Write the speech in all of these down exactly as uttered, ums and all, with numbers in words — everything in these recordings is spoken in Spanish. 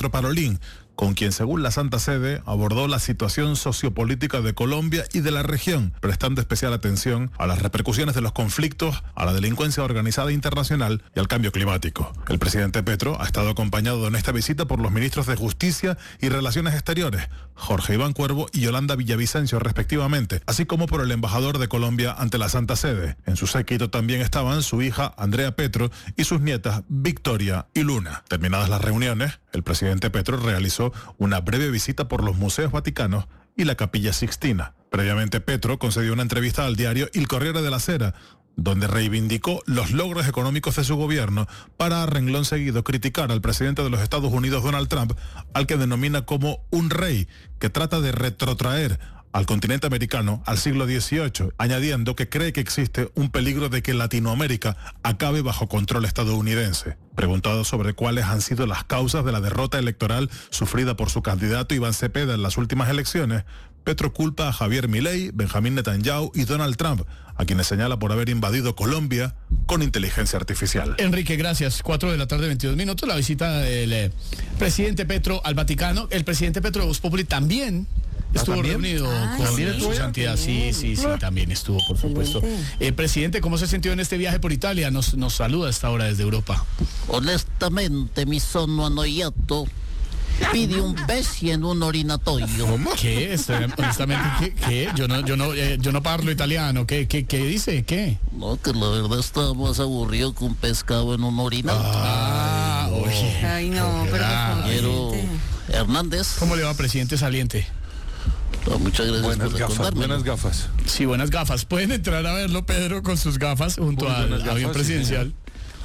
Parolín, con quien, según la Santa Sede, abordó la situación sociopolítica de Colombia y de la región, prestando especial atención a las repercusiones de los conflictos, a la delincuencia organizada internacional y al cambio climático. El presidente Petro ha estado acompañado en esta visita por los ministros de Justicia y Relaciones Exteriores, Jorge Iván Cuervo y Yolanda Villavicencio, respectivamente, así como por el embajador de Colombia ante la Santa Sede. En su séquito también estaban su hija Andrea Petro y sus nietas Victoria y Luna. Terminadas las reuniones, el presidente Petro realizó una breve visita por los museos vaticanos y la Capilla Sixtina. Previamente, Petro concedió una entrevista al diario Il Corriere della Sera, donde reivindicó los logros económicos de su gobierno para, a renglón seguido, criticar al presidente de los Estados Unidos, Donald Trump, al que denomina como un rey que trata de retrotraer al continente americano al siglo dieciocho, añadiendo que cree que existe un peligro de que Latinoamérica acabe bajo control estadounidense. Preguntado sobre cuáles han sido las causas de la derrota electoral sufrida por su candidato Iván Cepeda en las últimas elecciones, Petro culpa a Javier Milei, Benjamín Netanyahu y Donald Trump, a quienes señala por haber invadido Colombia con inteligencia artificial. Enrique, gracias. cuatro de la tarde, veintidós minutos, la visita del eh, presidente Petro al Vaticano. El presidente Petro de Voz Populi también estuvo ¿Ah, reunido ah, con ¿sí? su santidad. Sí, sí, sí, también estuvo, por supuesto. Eh, presidente, ¿cómo se sintió en este viaje por Italia? Nos, nos saluda a esta hora desde Europa. Honestamente, mi sonno annoiato pide un pez en un orinatorio. ¿Cómo? ¿Qué? Honestamente, ¿qué? ¿Qué? Yo no, yo no, eh, yo no parlo italiano. ¿Qué, qué, qué dice? ¿Qué? No, que la verdad estaba más aburrido que un pescado en un orinatorio. Ah, oye. Ay, no, pero Pero Hernández. ¿Cómo le va, presidente saliente? No, muchas gracias buenas por gafas, buenas gafas. Sí, buenas gafas. Pueden entrar a verlo, Pedro, con sus gafas junto Muy al gafas, avión presidencial. Sí,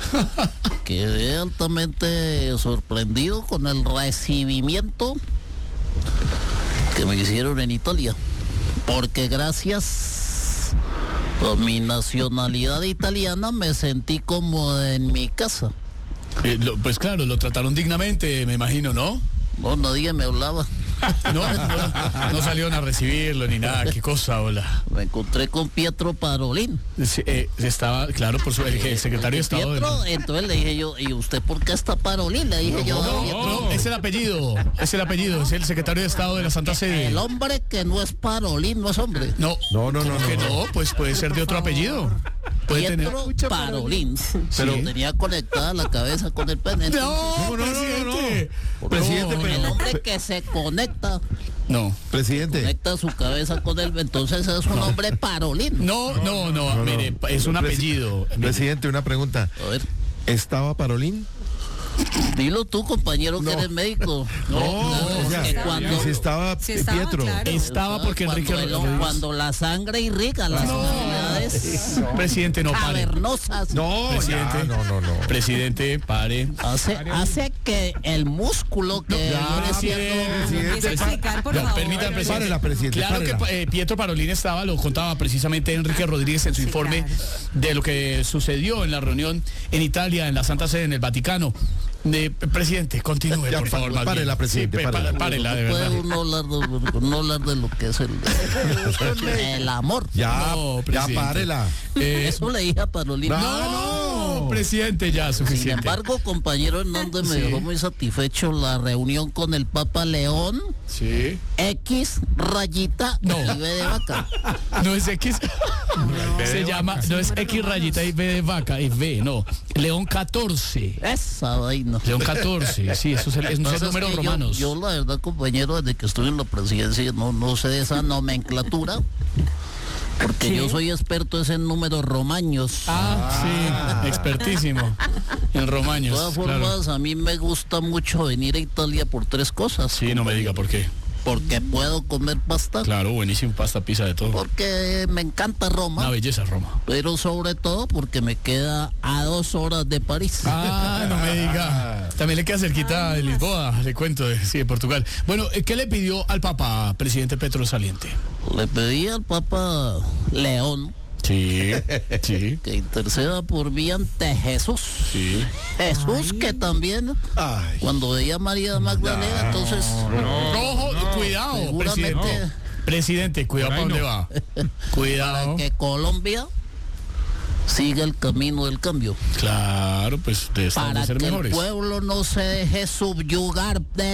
Quedé altamente sorprendido con el recibimiento que me hicieron en Italia, porque gracias a mi nacionalidad italiana me sentí como en mi casa. Eh, lo, pues claro, lo trataron dignamente, me imagino, ¿no? No, nadie me hablaba. No, no, no salieron a recibirlo ni nada. ¿Qué cosa, hola? Me encontré con Pietro Parolin. Sí, eh, estaba, claro, por su el, el secretario de Estado. Pietro, De... entonces le dije yo, ¿y usted por qué está Parolin? Le dije no, yo. No, no, no, es el apellido, es el apellido, es el secretario de Estado de la Santa Sede. El hombre que no es Parolin no es hombre. No, no, no, no. Que no, pues puede ser de otro apellido. Puede Pietro tener... Parolin. Pero sí. Tenía conectada la cabeza con el pene. No, no, no, presidente. No, no. Presidente, no, pero... El hombre que se conecta. No. Presidente. Conecta su cabeza con el... Entonces es un no. hombre Parolin. No, no, no, no, mire, no. Es un apellido. Presidente, una pregunta. A ver. ¿Estaba Parolin? Dilo tú, compañero, no. que eres médico. No, no, no, es que cuando... si estaba, si estaba Pietro. Claro. Estaba porque cuando Enrique... El, cuando la sangre irriga las no. enfermedades No. Presidente, no, pare. cavernosas. No, presidente, ya, no, no, no. Presidente, pare. Hace, hace que el músculo que ya, viene siendo... Empieza a explicar, por Ya, favor. permítame, presidente. Párela, presidente, Claro párela. que eh, Pietro Parolin estaba, lo contaba precisamente Enrique Rodríguez en su Sí, informe claro. de lo que sucedió en la reunión en Italia, en la Santa Sede, en el Vaticano. De, presidente, continúe, Ya, por favor. más párela, bien. presidente, Sí, párela. pa- párela, de Puede verdad. uno hablar de, no hablar de lo que es el, el amor. Ya, No, ya presidente. párela. Eh, Eso le dije a Parolina. no, no, presidente, ya, Sin suficiente. embargo, compañero Hernández me Sí. dejó muy satisfecho la reunión con el Papa León. Sí. X rayita No. y B de vaca. No es X. Se llama, no es X rayita y B de vaca, es B, no. León catorce. Esa vaina. León catorce, sí, esos son esos Entonces, son números que yo- romanos. Yo, la verdad, compañero, desde que estuve en la presidencia, no, no sé de esa nomenclatura. Porque ¿Sí? yo soy experto es en números romaños. Ah, sí, expertísimo. En De romaños. todas formas, Claro. a mí me gusta mucho venir a Italia por tres cosas. Sí, no me diga por qué. Porque puedo comer pasta. Claro, buenísimo, pasta, pizza, de todo. Porque me encanta Roma. Una belleza, Roma. Pero sobre todo porque me queda a dos horas de París. Ah, no me diga. También le queda cerquita de Lisboa, le cuento, de, sí, de Portugal. Bueno, ¿qué le pidió al Papa, presidente Petro saliente? Le pedí al Papa León Sí, sí, que interceda por mí ante Jesús. sí. Jesús que también, Ay. cuando veía a María Magdalena, entonces... Rojo, cuidado, Seguramente- presidente. Presidente, cuidado para dónde va. Cuidado. que Colombia siga el camino del cambio. Claro, pues de, Para de ser que mejores. el pueblo no se deje subyugar de